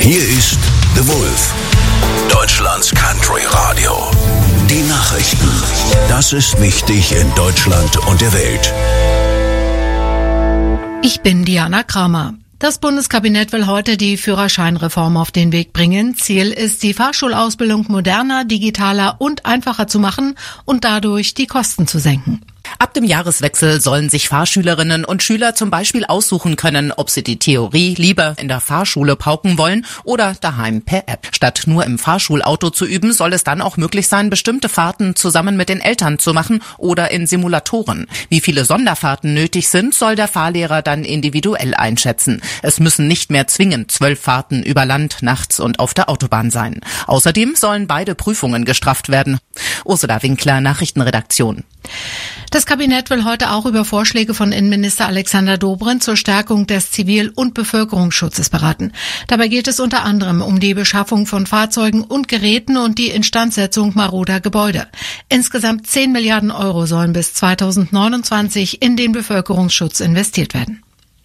Hier ist The Wolf, Deutschlands Country Radio. Die Nachrichten. Das ist wichtig in Deutschland und der Welt. Ich bin Diana Kramer. Das Bundeskabinett will heute die Führerscheinreform auf den Weg bringen. Ziel ist, die Fahrschulausbildung moderner, digitaler und einfacher zu machen und dadurch die Kosten zu senken. Ab dem Jahreswechsel sollen sich Fahrschülerinnen und Schüler zum Beispiel aussuchen können, ob sie die Theorie lieber in der Fahrschule pauken wollen oder daheim per App. Statt nur im Fahrschulauto zu üben, soll es dann auch möglich sein, bestimmte Fahrten zusammen mit den Eltern zu machen oder in Simulatoren. Wie viele Sonderfahrten nötig sind, soll der Fahrlehrer dann individuell einschätzen. Es müssen nicht mehr zwingend 12 Fahrten über Land, nachts und auf der Autobahn sein. Außerdem sollen beide Prüfungen gestrafft werden. Ursula Winkler, Nachrichtenredaktion. Das Kabinett will heute auch über Vorschläge von Innenminister Alexander Dobrindt zur Stärkung des Zivil- und Bevölkerungsschutzes beraten. Dabei geht es unter anderem um die Beschaffung von Fahrzeugen und Geräten und die Instandsetzung maroder Gebäude. Insgesamt 10 Milliarden Euro sollen bis 2029 in den Bevölkerungsschutz investiert werden.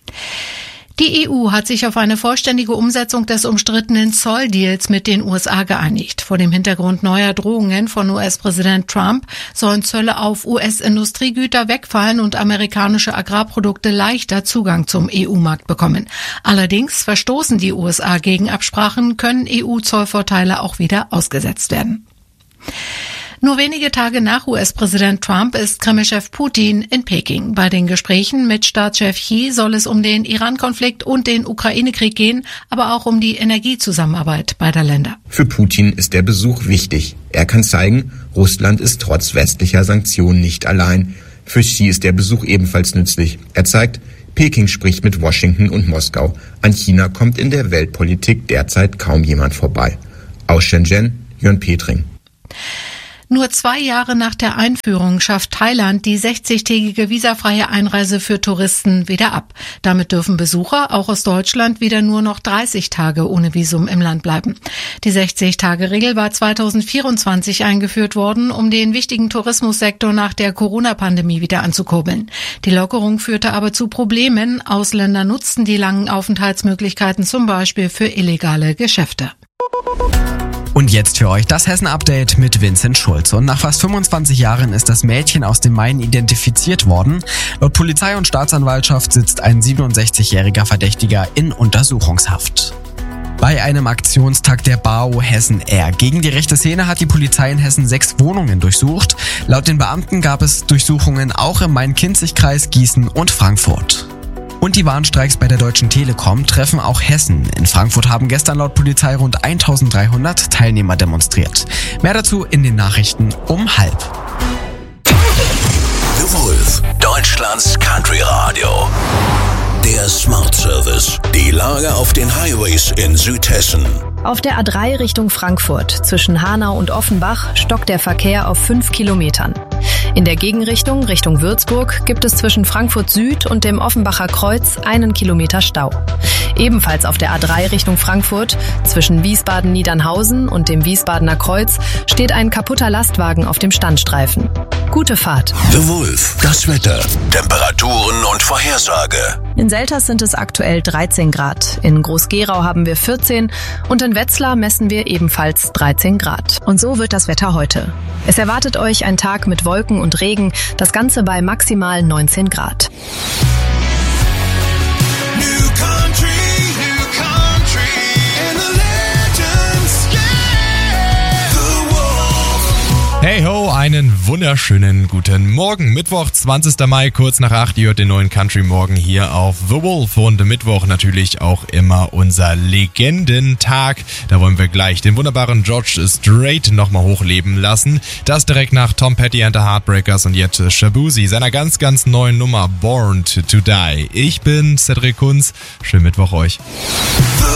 Die EU hat sich auf eine vollständige Umsetzung des umstrittenen Zolldeals mit den USA geeinigt. Vor dem Hintergrund neuer Drohungen von US-Präsident Trump sollen Zölle auf US-Industriegüter wegfallen und amerikanische Agrarprodukte leichter Zugang zum EU-Markt bekommen. Allerdings verstoßen die USA gegen Absprachen, können EU-Zollvorteile auch wieder ausgesetzt werden. Nur wenige Tage nach US-Präsident Trump ist Kreml-Chef Putin in Peking. Bei den Gesprächen mit Staatschef Xi soll es um den Iran-Konflikt und den Ukraine-Krieg gehen, aber auch um die Energiezusammenarbeit beider Länder. Für Putin ist der Besuch wichtig. Er kann zeigen, Russland ist trotz westlicher Sanktionen nicht allein. Für Xi ist der Besuch ebenfalls nützlich. Er zeigt, Peking spricht mit Washington und Moskau. An China kommt in der Weltpolitik derzeit kaum jemand vorbei. Aus Shenzhen, Jörn Petring. Nur 2 Jahre nach der Einführung schafft Thailand die 60-tägige visafreie Einreise für Touristen wieder ab. Damit dürfen Besucher auch aus Deutschland wieder nur noch 30 Tage ohne Visum im Land bleiben. Die 60-Tage-Regel war 2024 eingeführt worden, um den wichtigen Tourismussektor nach der Corona-Pandemie wieder anzukurbeln. Die Lockerung führte aber zu Problemen. Ausländer nutzten die langen Aufenthaltsmöglichkeiten zum Beispiel für illegale Geschäfte. Und jetzt für euch das Hessen-Update mit Vincent Schulz. Und nach fast 25 Jahren ist das Mädchen aus dem Main identifiziert worden. Laut Polizei und Staatsanwaltschaft sitzt ein 67-jähriger Verdächtiger in Untersuchungshaft. Bei einem Aktionstag der BAO Hessen R gegen die rechte Szene hat die Polizei in Hessen 6 Wohnungen durchsucht. Laut den Beamten gab es Durchsuchungen auch im Main-Kinzig-Kreis, Gießen und Frankfurt. Und die Warnstreiks bei der Deutschen Telekom treffen auch Hessen. In Frankfurt haben gestern laut Polizei rund 1300 Teilnehmer demonstriert. Mehr dazu in den Nachrichten um 12:30. The Wolf, Deutschlands Country Radio. Der Smart Service. Die Lage auf den Highways in Südhessen. Auf der A3 Richtung Frankfurt zwischen Hanau und Offenbach stockt der Verkehr auf 5 Kilometern. In der Gegenrichtung Richtung Würzburg gibt es zwischen Frankfurt Süd und dem Offenbacher Kreuz 1 Kilometer Stau. Ebenfalls auf der A3 Richtung Frankfurt zwischen Wiesbaden-Niedernhausen und dem Wiesbadener Kreuz steht ein kaputter Lastwagen auf dem Standstreifen. Gute Fahrt. The Wolf, das Wetter, Temperaturen und Vorhersage. In Selters sind es aktuell 13 Grad. In Groß-Gerau haben wir 14 und in Wetzlar messen wir ebenfalls 13 Grad. Und so wird das Wetter heute. Es erwartet euch ein Tag mit Wolken und Regen, das Ganze bei maximal 19 Grad. Hey ho, einen wunderschönen guten Morgen. Mittwoch, 20. Mai, kurz nach 8 Uhr, den neuen Country Morgen hier auf The Wolf. Und Mittwoch natürlich auch immer unser Legendentag. Da wollen wir gleich den wunderbaren George Strait nochmal hochleben lassen. Das direkt nach Tom Petty and the Heartbreakers und jetzt Shabuzi, seiner ganz, ganz neuen Nummer Born to Die. Ich bin Cedric Kunz. Schönen Mittwoch euch.